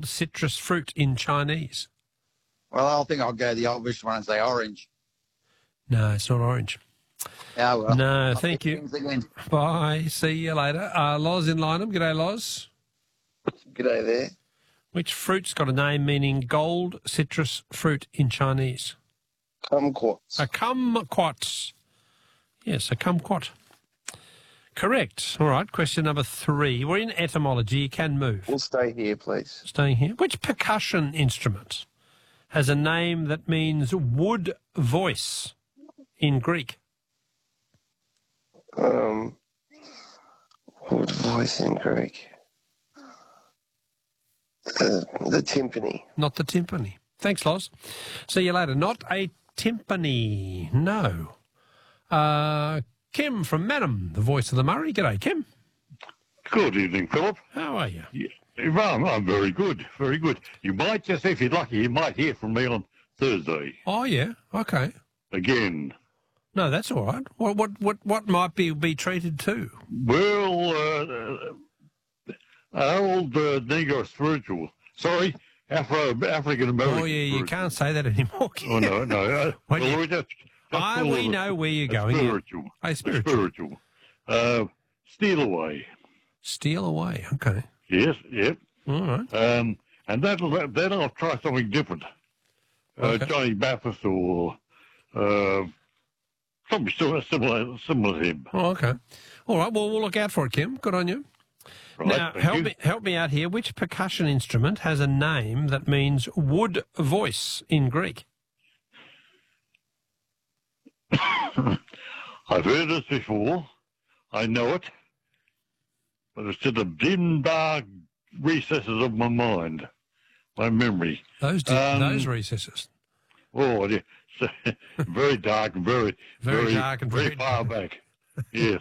gold citrus fruit in Chinese? Well, I think I'll go the obvious one and say orange. No, it's not orange. Oh, well. No, I'll thank pick you. things again. Bye. See you later. Loz in Lynham. G'day, Loz. G'day there. Which fruit's got a name meaning gold citrus fruit in Chinese? Kumquats. A kumquat. Yes, a kumquat. Correct. All right, question number 3. We're in etymology. You can move. We'll stay here, please. Staying here. Which percussion instrument has a name that means wood voice in Greek? Wood voice in Greek. The timpani. Not the timpani. Thanks, Loz. See you later. Not a timpani. No. Kim from Madam, the voice of the Murray. G'day, Kim. Good evening, Philip. How are you? Yeah, I'm very good, very good. You might just, if you're lucky, you might hear from me on Thursday Oh, yeah. Okay. again. No, that's all right. What might be treated to? Well, old Negro spiritual. Sorry, African American. Oh, yeah, you can't say that anymore. Oh no. Well, Well, you- just we know where you're going. Spiritual. A spiritual. Steal away. Steal away. Okay. Yes, yep. All right. And then I'll try something different. Okay. Johnny Mathis or something similar to him. Oh, okay. All right. Well, we'll look out for it, Kim. Good on you. Right, Now, thank you. help me out here. Which percussion instrument has a name that means wood voice in Greek? I've heard this before. I know it. But it's in the dim, dark recesses of my mind, my memory. Those recesses. Oh, yeah. Very dark and very dark and very far back. Yes.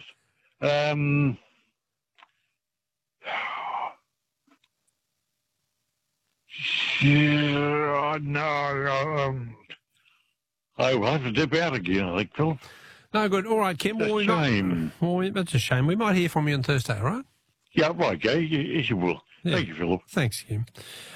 Yeah, no, I will have to dip out again, I think, Phil. No good. All right, Kim. That's a shame. Well, that's a shame. We might hear from you on Thursday, all right? Yeah, right, okay. Yes, you will. Yeah. Thank you, Philip. Thanks, Kim.